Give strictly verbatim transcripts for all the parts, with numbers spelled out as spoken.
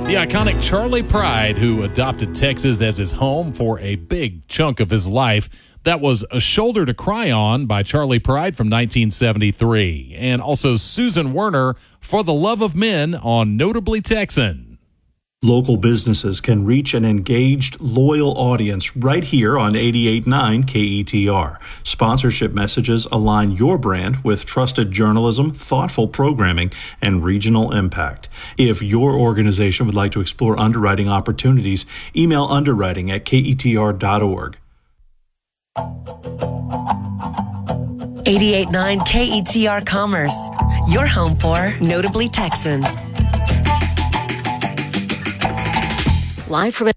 The iconic Charley Pride, who adopted Texas as his home for a big chunk of his life. That was A Shoulder to Cry On by Charley Pride from nineteen seventy-three. And also Susan Werner, For the Love of Men on Notably Texan. Local businesses can reach an engaged, loyal audience right here on eighty-eight point nine K E T R. Sponsorship messages align your brand with trusted journalism, thoughtful programming, and regional impact. If your organization would like to explore underwriting opportunities, email underwriting at K E T R dot org. eighty-eight point nine K E T R Commerce, your home for Notably Texan. Live from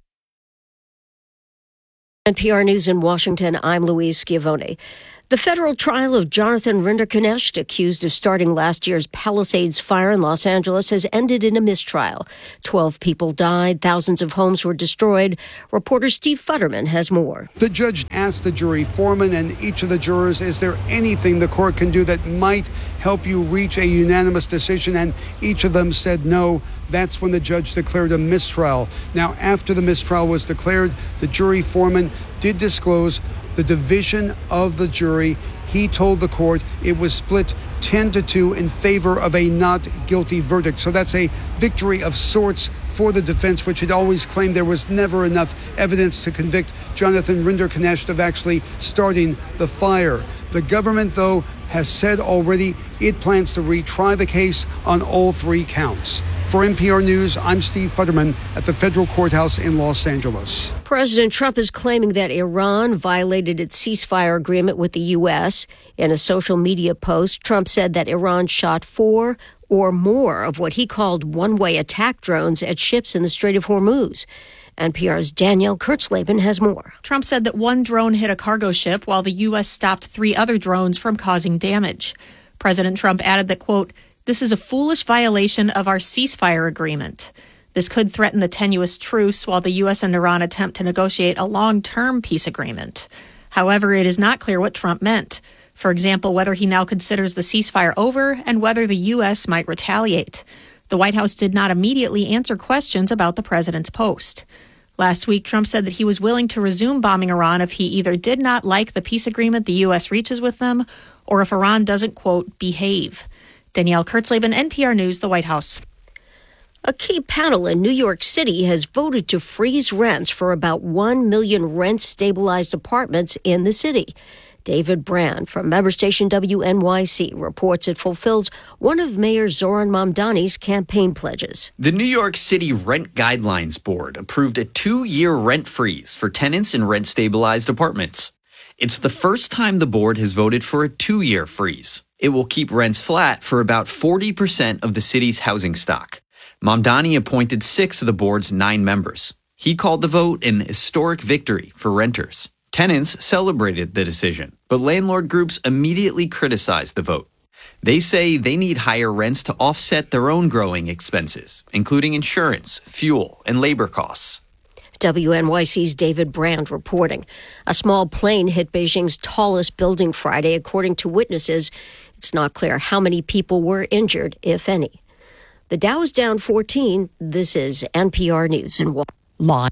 N P R News in Washington, I'm Louise Schiavone. The federal trial of Jonathan Rinderknecht, accused of starting last year's Palisades fire in Los Angeles, has ended in a mistrial. Twelve people died. Thousands of homes were destroyed. Reporter Steve Futterman has more. The judge asked the jury foreman and each of the jurors, is there anything the court can do that might help you reach a unanimous decision? And each of them said no. That's when the judge declared a mistrial. Now, after the mistrial was declared, the jury foreman did disclose the division of the jury. He told the court it was split ten to two in favor of a not guilty verdict. So that's a victory of sorts for the defense, which had always claimed there was never enough evidence to convict Jonathan Rinderknecht of actually starting the fire. The government, though, has said already it plans to retry the case on all three counts. For N P R News, I'm Steve Futterman at the federal courthouse in Los Angeles. President Trump is claiming that Iran violated its ceasefire agreement with the U S. In a social media post, Trump said that Iran shot four or more of what he called one-way attack drones at ships in the Strait of Hormuz. N P R's Danielle Kurtzleben has more. Trump said that one drone hit a cargo ship while the U S stopped three other drones from causing damage. President Trump added that, quote, "This is a foolish violation of our ceasefire agreement. This could threaten the tenuous truce while the U S and Iran attempt to negotiate a long-term peace agreement. However, it is not clear what Trump meant. For example, whether he now considers the ceasefire over and whether the U S might retaliate. The White House did not immediately answer questions about the president's post. Last week, Trump said that he was willing to resume bombing Iran if he either did not like the peace agreement the U S reaches with them or if Iran doesn't, quote, behave." Danielle Kurtzleben, N P R News, the White House. A key panel in New York City has voted to freeze rents for about one million rent-stabilized apartments in the city. David Brand from member station W N Y C reports it fulfills one of Mayor Zoran Mamdani's campaign pledges. The New York City Rent Guidelines Board approved a two-year rent freeze for tenants in rent-stabilized apartments. It's the first time the board has voted for a two-year freeze. It will keep rents flat for about forty percent of the city's housing stock. Mamdani appointed six of the board's nine members. He called the vote an historic victory for renters. Tenants celebrated the decision, but landlord groups immediately criticized the vote. They say they need higher rents to offset their own growing expenses, including insurance, fuel, and labor costs. W N Y C's David Brand reporting. A small plane hit Beijing's tallest building Friday. According to witnesses, it's not clear how many people were injured, if any. The Dow is down fourteen. This is N P R News in Live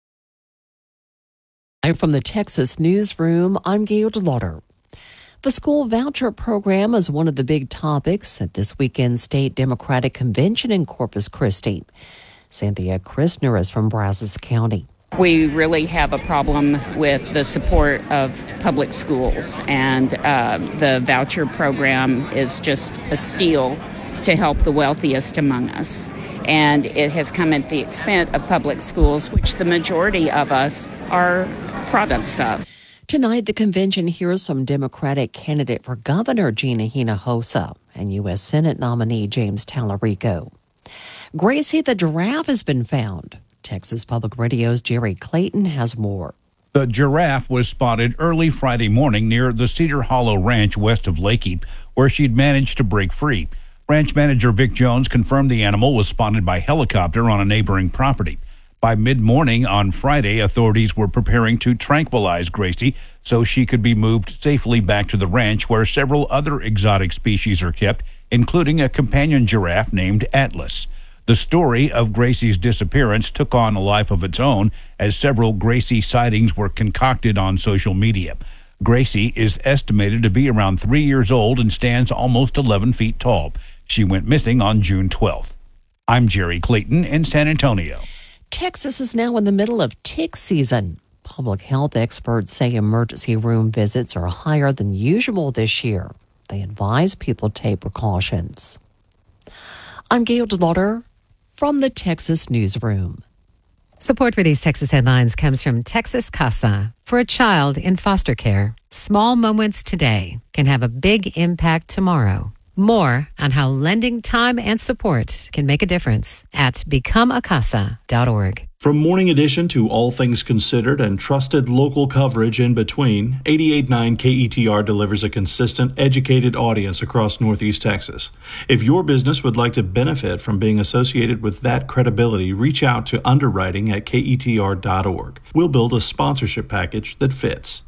from the Texas newsroom, I'm Gail DeLauder. The school voucher program is one of the big topics at this weekend's state Democratic convention in Corpus Christi. Cynthia Christner is from Brazos County. We really have a problem with the support of public schools, and uh, the voucher program is just a steal to help the wealthiest among us. And it has come at the expense of public schools, which the majority of us are products of. Tonight, the convention hears from Democratic candidate for governor Gina Hinojosa and U S Senate nominee James Tallarico. Gracie the giraffe has been found. Texas Public Radio's Jerry Clayton has more. The giraffe was spotted early Friday morning near the Cedar Hollow Ranch west of Leakey, where she'd managed to break free. Ranch manager Vic Jones confirmed the animal was spotted by helicopter on a neighboring property. By mid-morning on Friday, authorities were preparing to tranquilize Gracie so she could be moved safely back to the ranch where several other exotic species are kept, including a companion giraffe named Atlas. The story of Gracie's disappearance took on a life of its own as several Gracie sightings were concocted on social media. Gracie is estimated to be around three years old and stands almost eleven feet tall. She went missing on June twelfth. I'm Jerry Clayton in San Antonio. Texas is now in the middle of tick season. Public health experts say emergency room visits are higher than usual this year. They advise people take precautions. I'm Gail DeLauder from the Texas Newsroom. Support for these Texas headlines comes from Texas Casa. For a child in foster care, small moments today can have a big impact tomorrow. More on how lending time and support can make a difference at become a casa dot org. From Morning Edition to All Things Considered and trusted local coverage in between, eighty-eight point nine K E T R delivers a consistent, educated audience across Northeast Texas. If your business would like to benefit from being associated with that credibility, reach out to underwriting at K E T R dot org. We'll build a sponsorship package that fits.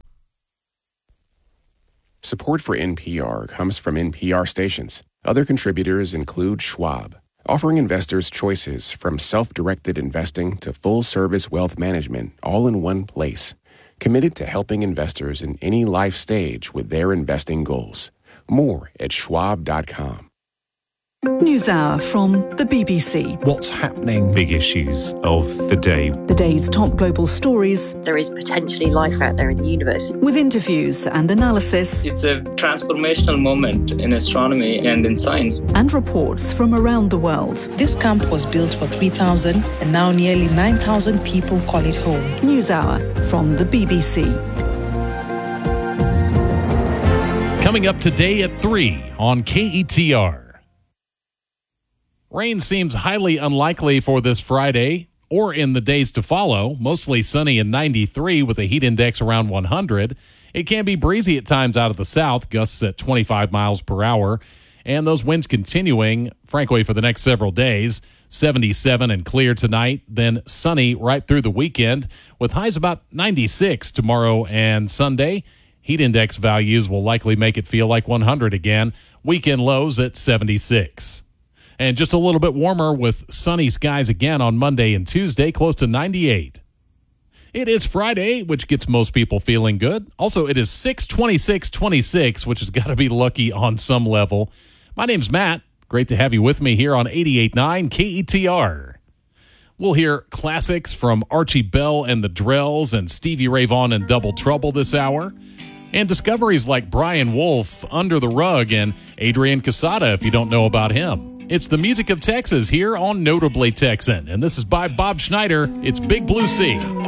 Support for N P R comes from N P R stations. Other contributors include Schwab, offering investors choices from self-directed investing to full-service wealth management all in one place. Committed to helping investors in any life stage with their investing goals. More at schwab dot com. NewsHour from the B B C. What's happening? Big issues of the day. The day's top global stories. There is potentially life out there in the universe. With interviews and analysis. It's a transformational moment in astronomy and in science. And reports from around the world. This camp was built for three thousand and now nearly nine thousand people call it home. NewsHour from the B B C. Coming up today at three on K E T R. Rain seems highly unlikely for this Friday or in the days to follow. Mostly sunny and ninety-three with a heat index around one hundred. It can be breezy at times out of the south, gusts at twenty-five miles per hour. And those winds continuing, frankly, for the next several days. seventy-seven and clear tonight, then sunny right through the weekend with highs about ninety-six tomorrow and Sunday. Heat index values will likely make it feel like one hundred again. Weekend lows at seventy-six. And just a little bit warmer with sunny skies again on Monday and Tuesday, close to ninety-eight. It is Friday, which gets most people feeling good. Also, it is six twenty-six twenty-six, which has got to be lucky on some level. My name's Matt. Great to have you with me here on eighty-eight point nine K E T R. We'll hear classics from Archie Bell and the Drells and Stevie Ray Vaughan and Double Trouble this hour. And discoveries like Brian Wolf, Under the Rug, and Adrian Casada, if you don't know about him. It's the music of Texas here on Notably Texan. And this is by Bob Schneider. It's Big Blue Sea.